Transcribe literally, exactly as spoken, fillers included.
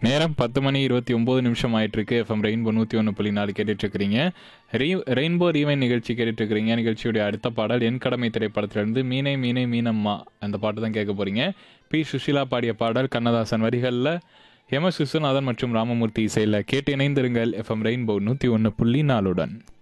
நேரம் பத்து மணி இருபத்தி ஒம்பது நிமிஷம் ஆயிட்டிருக்கு. எஃப்எம் ரெயின்போ நூற்றி ஒன்று புள்ளி நாலு கேட்டுட்ருக்கிறீங்க. ரெய் ரெயின்போ ரீவைன் நிகழ்ச்சி கேட்டுட்ருக்கிறீங்க. நிகழ்ச்சியுடைய அடுத்த பாடல் என் கடமை திரைப்படத்திலிருந்து மீனை மீனை மீனம்மா அந்த பாட்டு தான் கேட்க போகிறீங்க. பி சுஷீலா பாடிய பாடல் கண்ணதாசன் வரிகளில் எம் எஸ் விஸ்வநாதன் மற்றும் ராமமூர்த்தி இசையில் கேட்டு இணைந்திருங்கள் எஃப்எம் ரெயின்போ நூற்றி ஒன்று புள்ளி நாலுடன்.